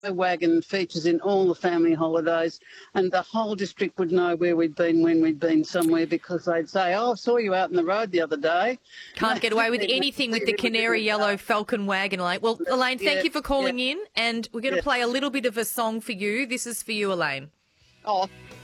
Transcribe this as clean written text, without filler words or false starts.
wagon features in all the family holidays, and the whole district would know where we'd been when we'd been somewhere, because they'd say, "Oh, I saw you out in the road the other day." Can't get away with anything with the canary yellow falcon wagon, Elaine. Well, Elaine, thank you for calling in, and we're going to play a little bit of a song for you. This is for you, Elaine. Oh.